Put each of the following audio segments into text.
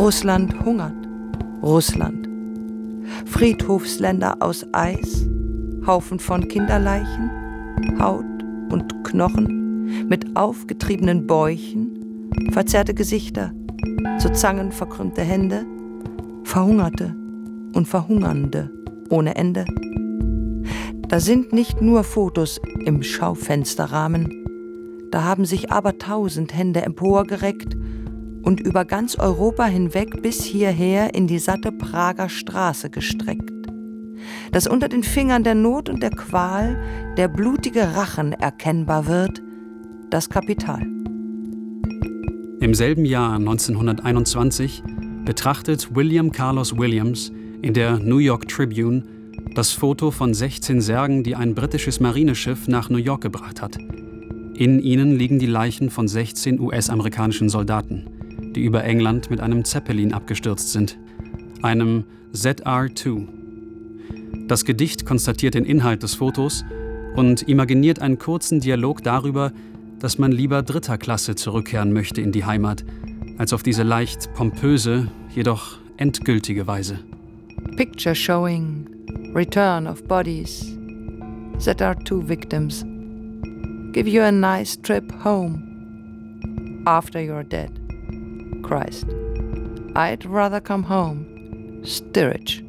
Russland hungert. Russland. Friedhofsländer aus Eis, Haufen von Kinderleichen, Haut und Knochen mit aufgetriebenen Bäuchen, verzerrte Gesichter, zu Zangen verkrümmte Hände, Verhungerte und Verhungernde ohne Ende. Da sind nicht nur Fotos im Schaufensterrahmen, da haben sich abertausend Hände emporgereckt und über ganz Europa hinweg bis hierher in die satte Prager Straße gestreckt. Dass unter den Fingern der Not und der Qual der blutige Rachen erkennbar wird, das Kapital. Im selben Jahr 1921 betrachtet William Carlos Williams in der New York Tribune das Foto von 16 Särgen, die ein britisches Marineschiff nach New York gebracht hat. In ihnen liegen die Leichen von 16 US-amerikanischen Soldaten, die über England mit einem Zeppelin abgestürzt sind, einem ZR-2. Das Gedicht konstatiert den Inhalt des Fotos und imaginiert einen kurzen Dialog darüber, dass man lieber dritter Klasse zurückkehren möchte in die Heimat, als auf diese leicht pompöse, jedoch endgültige Weise. Picture showing return of bodies, ZR-2 victims. Give you a nice trip home after you're dead. Christ, I'd rather come home. Stirridge.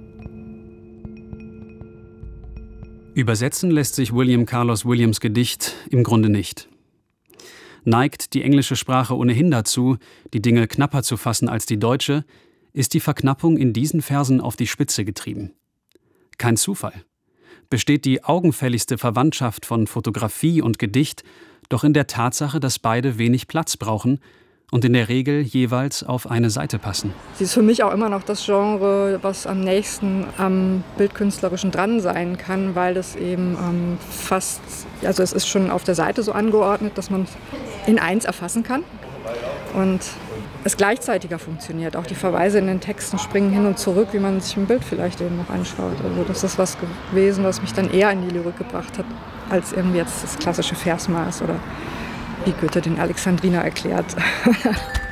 Übersetzen lässt sich William Carlos Williams' Gedicht im Grunde nicht. Neigt die englische Sprache ohnehin dazu, die Dinge knapper zu fassen als die deutsche, ist die Verknappung in diesen Versen auf die Spitze getrieben. Kein Zufall. Besteht die augenfälligste Verwandtschaft von Fotografie und Gedicht doch in der Tatsache, dass beide wenig Platz brauchen und in der Regel jeweils auf eine Seite passen. Sie ist für mich auch immer noch das Genre, was am nächsten am Bildkünstlerischen dran sein kann, weil das eben es ist schon auf der Seite so angeordnet, dass man in eins erfassen kann und es gleichzeitiger funktioniert. Auch die Verweise in den Texten springen hin und zurück, wie man sich im Bild vielleicht eben noch anschaut. Also das ist was gewesen, was mich dann eher in die Lyrik gebracht hat, als irgendwie jetzt das klassische Versmaß oder wie Goethe den Alexandriner erklärt.